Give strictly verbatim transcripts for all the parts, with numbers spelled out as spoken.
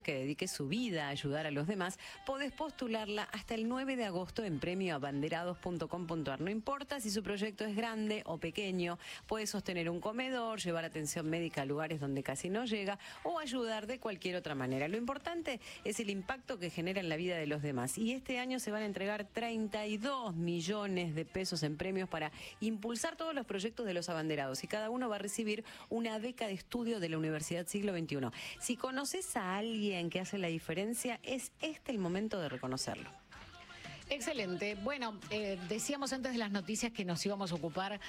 que dedique su vida a ayudar a los demás, podés postularla hasta el nueve de agosto en premio abanderados punto com punto ar. No importa si su proyecto es grande o pequeño, puede sostener un comedor, llevar atención médica a lugares donde casi no llega o ayudar de cualquier otra manera. Lo importante es el impacto que genera en la vida de los demás. Y este año se van a entregar treinta y dos millones de pesos en premios para impulsar todos los proyectos de los abanderados. Y cada uno va a recibir una beca de estudio de la Universidad Siglo veintiuno. Si conoces a alguien en que hace la diferencia, es este el momento de reconocerlo. Excelente. Bueno, eh, decíamos antes de las noticias que nos íbamos a ocupar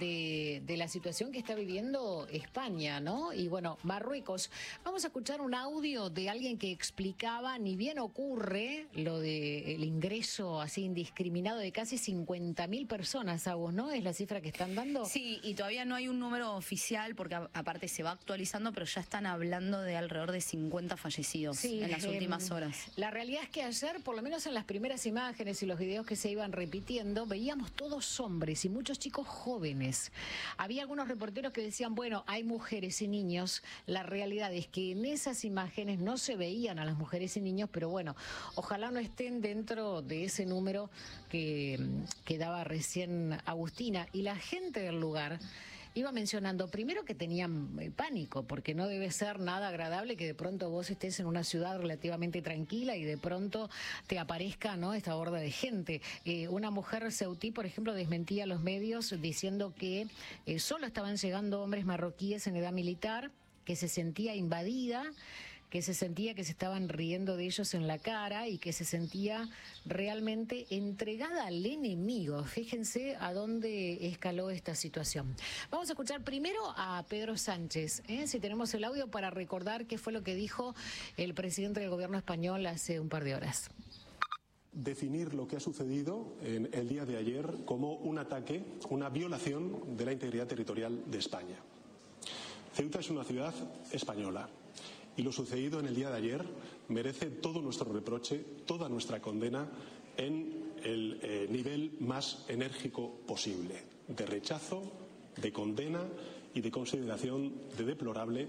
de, de la situación que está viviendo España, ¿no? Y bueno, Marruecos. Vamos a escuchar un audio de alguien que explicaba, ni bien ocurre lo del ingreso así indiscriminado de casi cincuenta mil personas, Agus, ¿no? ¿Es la cifra que están dando? Sí, y todavía no hay un número oficial porque a, aparte se va actualizando, pero ya están hablando de alrededor de cincuenta fallecidos sí, en las eh, últimas horas. La realidad es que ayer, por lo menos en las primeras imágenes y los videos que se iban repitiendo, veíamos todos hombres y muchos chicos jóvenes. Había algunos reporteros que decían, bueno, hay mujeres y niños. La realidad es que en esas imágenes no se veían a las mujeres y niños, pero bueno, ojalá no estén dentro de ese número que, que daba recién Agustina. Y la gente del lugar iba mencionando primero que tenían pánico, porque no debe ser nada agradable que de pronto vos estés en una ciudad relativamente tranquila y de pronto te aparezca, ¿no?, esta horda de gente. Eh, una mujer ceutí, por ejemplo, desmentía a los medios diciendo que eh, solo estaban llegando hombres marroquíes en edad militar, que se sentía invadida, que se sentía que se estaban riendo de ellos en la cara y que se sentía realmente entregada al enemigo. Fíjense a dónde escaló esta situación. Vamos a escuchar primero a Pedro Sánchez, ¿eh? Si tenemos el audio para recordar qué fue lo que dijo el presidente del gobierno español hace un par de horas. Definir lo que ha sucedido en el día de ayer como un ataque, una violación de la integridad territorial de España. Ceuta es una ciudad española. Y lo sucedido en el día de ayer merece todo nuestro reproche, toda nuestra condena en el eh, nivel más enérgico posible, de rechazo, de condena y de consideración de deplorable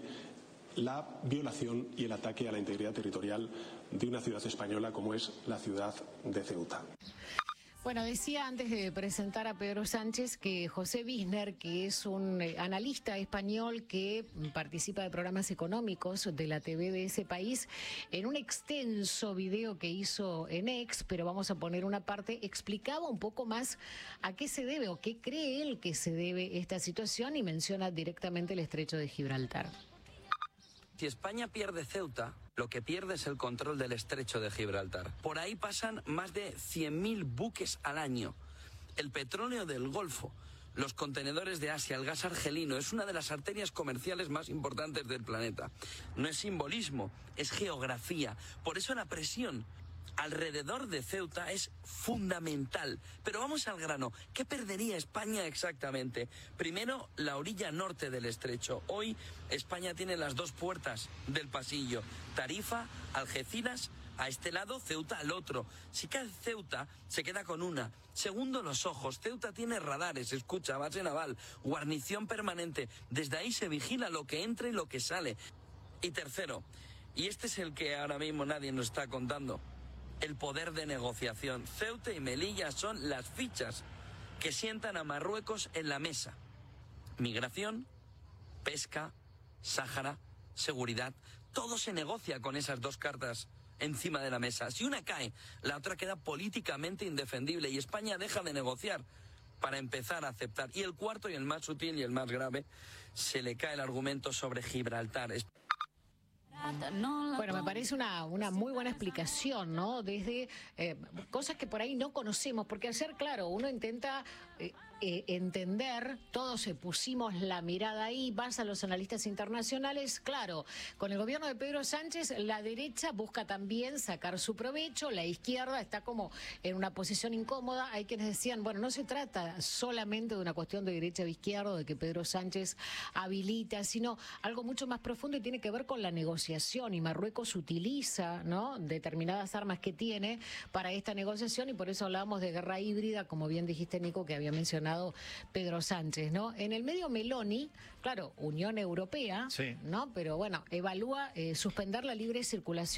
la violación y el ataque a la integridad territorial de una ciudad española como es la ciudad de Ceuta. Bueno, decía antes de presentar a Pedro Sánchez que José Wisner, que es un analista español que participa de programas económicos de la T V de ese país, en un extenso video que hizo en X, pero vamos a poner una parte, explicaba un poco más a qué se debe o qué cree él que se debe esta situación y menciona directamente el estrecho de Gibraltar. Si España pierde Ceuta, lo que pierde es el control del estrecho de Gibraltar. Por ahí pasan más de cien mil buques al año. El petróleo del Golfo, los contenedores de Asia, el gas argelino, es una de las arterias comerciales más importantes del planeta. No es simbolismo, es geografía. Por eso la presión alrededor de Ceuta es fundamental. Pero vamos al grano. ¿Qué perdería España exactamente? Primero, la orilla norte del estrecho. Hoy España tiene las dos puertas del pasillo. Tarifa, Algeciras, a este lado, Ceuta al otro. Si cae Ceuta, se queda con una. Segundo, los ojos. Ceuta tiene radares, escucha, base naval, guarnición permanente. Desde ahí se vigila lo que entra y lo que sale. Y tercero, y este es el que ahora mismo nadie nos está contando, el poder de negociación. Ceuta y Melilla son las fichas que sientan a Marruecos en la mesa. Migración, pesca, Sáhara, seguridad, todo se negocia con esas dos cartas encima de la mesa. Si una cae, la otra queda políticamente indefendible y España deja de negociar para empezar a aceptar. Y el cuarto y el más sutil y el más grave, se le cae el argumento sobre Gibraltar. Bueno, me parece una, una muy buena explicación, ¿no? Desde eh, cosas que por ahí no conocemos, porque ayer, claro, uno intenta eh, eh, entender, todos se pusimos la mirada ahí, vas a los analistas internacionales, claro, con el gobierno de Pedro Sánchez, la derecha busca también sacar su provecho, la izquierda está como en una posición incómoda, hay quienes decían, bueno, no se trata solamente de una cuestión de derecha o izquierda, de que Pedro Sánchez habilita, sino algo mucho más profundo y tiene que ver con la negociación. Y Marruecos utiliza, ¿no?, determinadas armas que tiene para esta negociación y por eso hablábamos de guerra híbrida, como bien dijiste, Nico, que había mencionado mencionado Pedro Sánchez, ¿no? En el medio Meloni, claro, Unión Europea, Sí. ¿no? Pero bueno, evalúa eh, suspender la libre circulación